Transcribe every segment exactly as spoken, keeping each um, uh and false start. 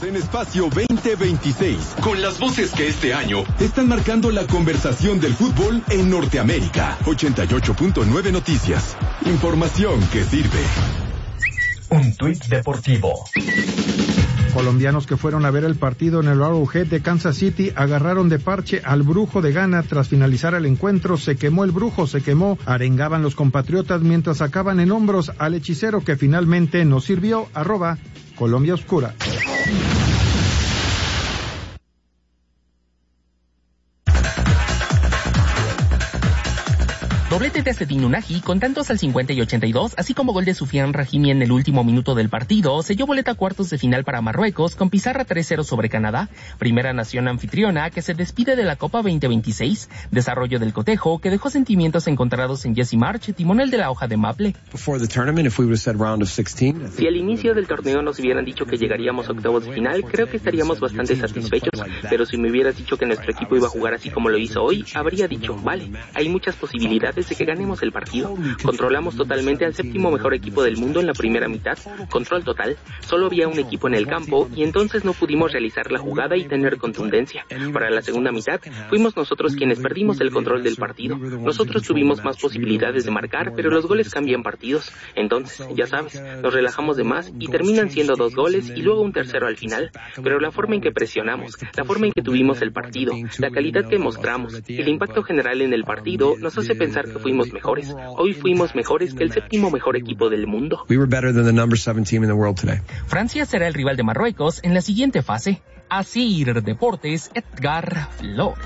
en Espacio veinte veintiséis, con las voces que este año están marcando la conversación del fútbol en Norteamérica. ochenta y ocho punto nueve Noticias. Información que sirve. Un tuit deportivo. Colombianos que fueron a ver el partido en el Arrowhead de Kansas City agarraron de parche al Brujo de Ghana. Tras finalizar el encuentro, se quemó el Brujo, se quemó, arengaban los compatriotas mientras sacaban en hombros al hechicero que finalmente no sirvió. Arroba Colombia Oscura. Doblete de Sedin Unagi con tantos al cincuenta y ochenta y dos, así como gol de Sufian Rahimi en el último minuto del partido, selló boleta a cuartos de final para Marruecos con pizarra tres cero sobre Canadá, primera nación anfitriona que se despide de la Copa veinte veintiséis, desarrollo del cotejo que dejó sentimientos encontrados en Jesse March, timonel de la hoja de maple. Si al inicio del torneo nos hubieran dicho que llegaríamos a octavos de final, creo que estaríamos bastante satisfechos, pero si me hubieras dicho que nuestro equipo iba a jugar así como lo hizo hoy, habría dicho, vale, hay muchas posibilidades de que ganemos el partido. Controlamos totalmente al séptimo mejor equipo del mundo en la primera mitad, control total, solo había un equipo en el campo y entonces no pudimos realizar la jugada y tener contundencia. Para la segunda mitad, fuimos nosotros quienes perdimos el control del partido. Nosotros tuvimos más posibilidades de marcar, pero los goles cambian partidos. Entonces, ya sabes, nos relajamos de más y terminan siendo dos goles y luego un tercero al final. Pero la forma en que presionamos, la forma en que tuvimos el partido, la calidad que mostramos, el impacto general en el partido nos hace pensar que fuimos mejores. Hoy fuimos mejores que el séptimo mejor equipo del mundo. Francia será el rival de Marruecos en la siguiente fase. Asir Deportes, Edgar Flores.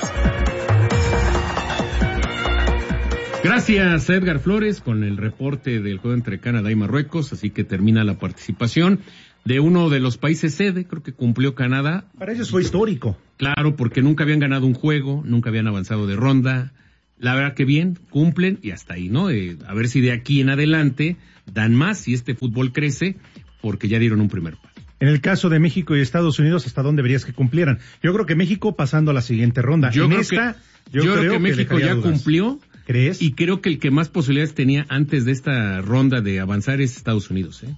Gracias, Edgar Flores, con el reporte del juego entre Canadá y Marruecos. Así que termina la participación de uno de los países sede, creo que cumplió Canadá. Para ellos fue histórico. Claro, porque nunca habían ganado un juego, nunca habían avanzado de ronda. La verdad que bien, cumplen y hasta ahí, ¿no? Eh, a ver si de aquí en adelante dan más y este fútbol crece, porque ya dieron un primer paso. En el caso de México y Estados Unidos, ¿hasta dónde verías que cumplieran? Yo creo que México pasando a la siguiente ronda. Yo, en creo, esta, que, yo yo creo, creo que México que ya dudas. cumplió. ¿Crees? Y creo que el que más posibilidades tenía antes de esta ronda de avanzar es Estados Unidos, ¿eh?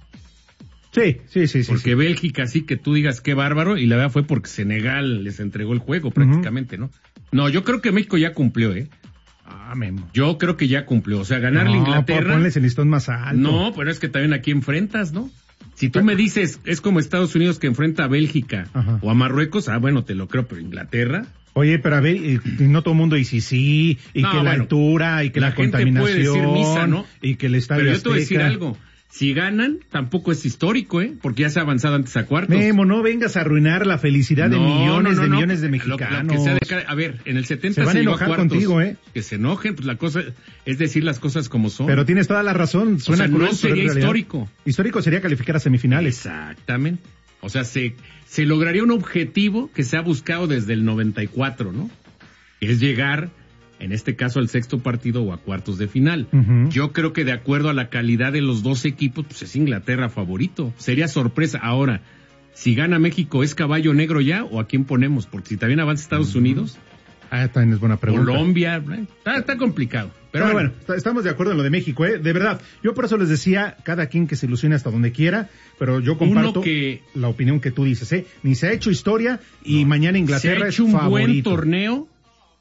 Sí, sí, sí. sí porque sí. Bélgica sí que tú digas qué bárbaro, y la verdad fue porque Senegal les entregó el juego prácticamente, uh-huh. ¿no? No, yo creo que México ya cumplió, ¿eh? Ah, Memo. Yo creo que ya cumplió. O sea, ganarle no, a Inglaterra. Ponles el listón más alto. No, pero es que también aquí enfrentas, ¿no? Si tú me dices, es como Estados Unidos que enfrenta a Bélgica Ajá. o a Marruecos, ah, bueno, te lo creo, pero Inglaterra. Oye, pero a ver, y, y no todo el mundo dice sí, y no, que bueno, la altura, y que la, la contaminación, puede decir misa, ¿no? Y que el estadio Pero yo Azteca. te voy a decir algo. Si ganan, tampoco es histórico, ¿eh? Porque ya se ha avanzado antes a cuartos. Memo, no vengas a arruinar la felicidad no, de millones no, no, de no, millones de mexicanos. Lo, lo que sea de cada, a ver, en el setenta se van se a enojar llegó a cuartos, contigo, ¿eh? Que se enojen, pues la cosa es decir las cosas como son. Pero tienes toda la razón, suena o sea, cruel, no sería histórico. Histórico sería calificar a semifinales. Exactamente. O sea, se, se lograría un objetivo que se ha buscado desde el noventa y cuatro, ¿no? Es llegar, en este caso, al sexto partido o a cuartos de final. Uh-huh. Yo creo que de acuerdo a la calidad de los dos equipos, pues es Inglaterra favorito. Sería sorpresa. Ahora, si gana México, ¿es caballo negro ya o a quién ponemos? Porque si también avanza Estados uh-huh. Unidos. Ah, también es buena pregunta. Colombia, está, está complicado. Pero, pero bueno, bueno, estamos de acuerdo en lo de México, ¿eh? De verdad. Yo por eso les decía, cada quien que se ilusione hasta donde quiera, pero yo comparto que, la opinión que tú dices, ¿eh? Ni se ha hecho historia y no, mañana Inglaterra es favorito. Se ha hecho un buen torneo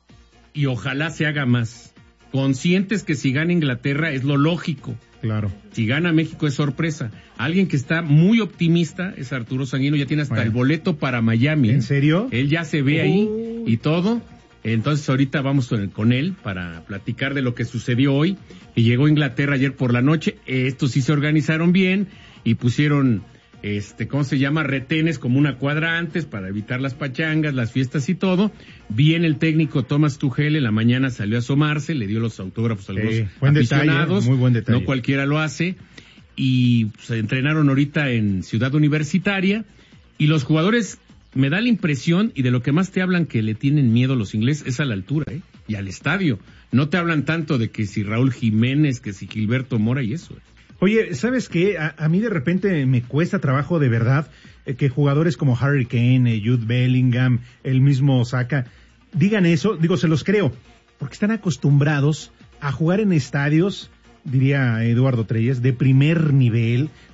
y ojalá se haga más. Conscientes que si gana Inglaterra es lo lógico. Claro. Si gana México es sorpresa. Alguien que está muy optimista es Arturo Sanguino, ya tiene hasta bueno. el boleto para Miami. ¿En serio? Él ya se ve uh. ahí y todo. Entonces ahorita vamos con él para platicar de lo que sucedió hoy. Y llegó Inglaterra ayer por la noche. Estos sí se organizaron bien y pusieron, este, ¿cómo se llama? Retenes como una cuadra antes para evitar las pachangas, las fiestas y todo. Bien el técnico Thomas Tuchel en la mañana salió a asomarse, le dio los autógrafos a los sí, buen aficionados. Detalle, muy buen detalle. No cualquiera lo hace. Y se entrenaron ahorita en Ciudad Universitaria. Y los jugadores, me da la impresión, y de lo que más te hablan que le tienen miedo los ingleses, es a la altura, ¿eh? Y al estadio. No te hablan tanto de que si Raúl Jiménez, que si Gilberto Mora y eso. ¿eh? Oye, ¿sabes qué? A, a mí de repente me cuesta trabajo de verdad eh, que jugadores como Harry Kane, eh, Jude Bellingham, el mismo Saka, digan eso. Digo, se los creo, porque están acostumbrados a jugar en estadios, diría Eduardo Treyes, de primer nivel,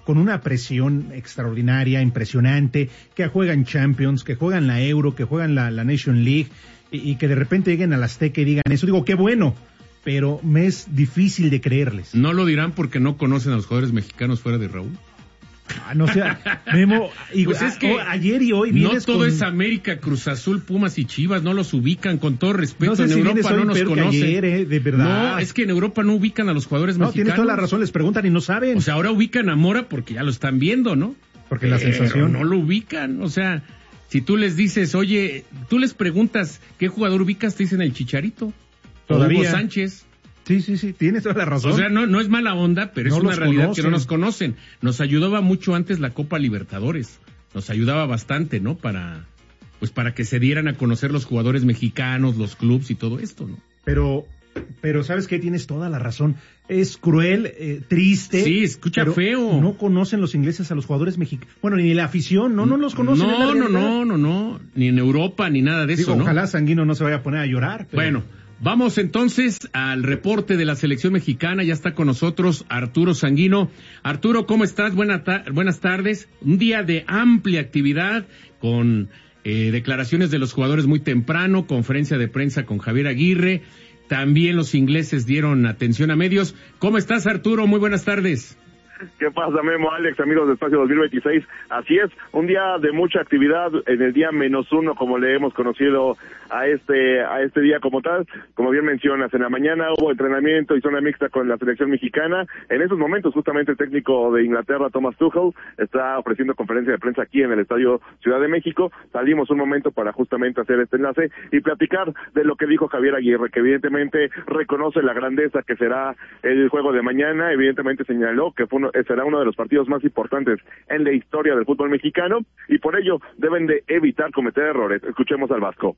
con una presión extraordinaria, impresionante, que juegan Champions, que juegan la Euro, que juegan la, la Nation League, y, y que de repente lleguen al Azteca y digan eso. Digo, qué bueno, pero me es difícil de creerles. ¿No lo dirán porque no conocen a los jugadores mexicanos fuera de Raúl? Ah, no sea, Memo, y, pues es que a, ayer y hoy no todo con... es América, Cruz Azul, Pumas y Chivas, no los ubican, con todo respeto. No sé en si Europa no nos conocen. Ayer, eh, de verdad. No, es que en Europa no ubican a los jugadores no, mexicanos. No, tienes toda la razón, les preguntan y no saben. O sea, ahora ubican a Mora porque ya lo están viendo, ¿no? Porque la Pero sensación... no lo ubican, o sea, si tú les dices, oye, tú les preguntas qué jugador ubicas, te dicen el Chicharito. Todavía. O Hugo Sánchez. Sí, sí, sí, tienes toda la razón. O sea, no, no es mala onda, pero no es una realidad conocen. que no nos conocen. Nos ayudaba mucho antes la Copa Libertadores. Nos ayudaba bastante, ¿no? Para, pues para que se dieran a conocer los jugadores mexicanos, los clubs y todo esto, ¿no? Pero, pero ¿sabes qué? Tienes toda la razón. Es cruel, eh, triste. Sí, escucha feo. No conocen los ingleses a los jugadores mexicanos. Bueno, ni la afición, no, no los conocen. No, no, no, no, no. Ni en Europa, ni nada de Digo, eso, ¿no? Ojalá Sanguino no se vaya a poner a llorar. Pero... Bueno. Vamos entonces al reporte de la selección mexicana. Ya está con nosotros Arturo Sanguino. Arturo, ¿cómo estás? Buena ta- buenas tardes. Un día de amplia actividad con eh, declaraciones de los jugadores muy temprano, conferencia de prensa con Javier Aguirre. También los ingleses dieron atención a medios. ¿Cómo estás, Arturo? Muy buenas tardes. ¿Qué pasa, Memo, Alex, amigos de Espacio dos mil veintiséis? Así es, un día de mucha actividad, en el día menos uno, como le hemos conocido a este a este día como tal. Como bien mencionas, en la mañana hubo entrenamiento y zona mixta con la selección mexicana. En esos momentos, justamente el técnico de Inglaterra, Thomas Tuchel, está ofreciendo conferencia de prensa aquí en el Estadio Ciudad de México. Salimos un momento para justamente hacer este enlace y platicar de lo que dijo Javier Aguirre, que evidentemente reconoce la grandeza que será el juego de mañana. Evidentemente señaló que fue uno, será uno de los partidos más importantes en la historia del fútbol mexicano y por ello deben de evitar cometer errores. Escuchemos al Vasco.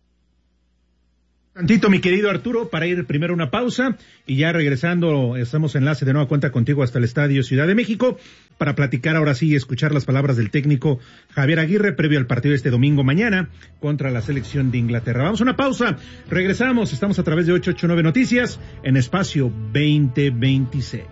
Tantito, mi querido Arturo, para ir primero a una pausa y ya regresando, estamos enlace de nueva cuenta contigo hasta el Estadio Ciudad de México para platicar ahora sí y escuchar las palabras del técnico Javier Aguirre previo al partido de este domingo mañana contra la selección de Inglaterra. Vamos a una pausa, regresamos, estamos a través de ocho ocho nueve Noticias en Espacio veinte veintiséis.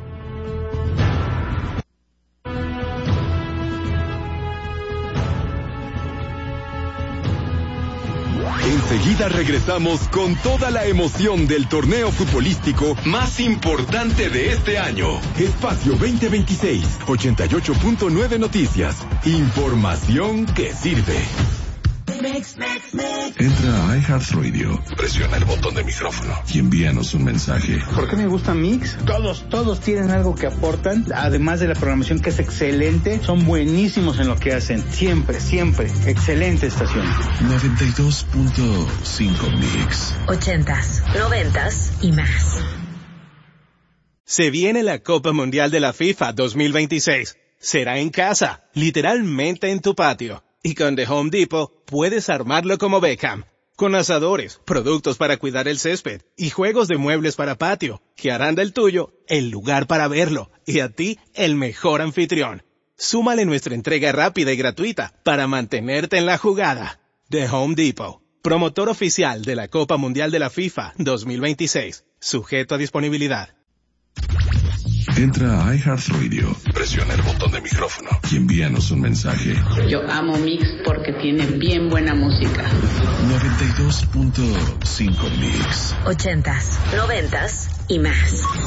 Enseguida regresamos con toda la emoción del torneo futbolístico más importante de este año. Espacio veinte veintiséis, ochenta y ocho punto nueve Noticias. Información que sirve. Mix, mix, mix. Entra a iHeartRadio, presiona el botón de micrófono y envíanos un mensaje. ¿Por qué me gusta Mix? Todos, todos tienen algo que aportan, además de la programación que es excelente, son buenísimos en lo que hacen, siempre, siempre, excelente estación. noventa y dos punto cinco Mix. Ochentas, noventas y más. Se viene la Copa Mundial de la FIFA dos mil veintiséis. Será en casa, literalmente en tu patio. Y con The Home Depot puedes armarlo como Beckham, con asadores, productos para cuidar el césped y juegos de muebles para patio, que harán del tuyo el lugar para verlo y a ti el mejor anfitrión. Súmale nuestra entrega rápida y gratuita para mantenerte en la jugada. The Home Depot, promotor oficial de la Copa Mundial de la FIFA dos mil veintiséis, sujeto a disponibilidad. Entra a iHeartRadio, presiona el botón de micrófono y envíanos un mensaje. Yo amo Mix porque tiene bien buena música. noventa y dos punto cinco Mix. Ochentas, noventas y más.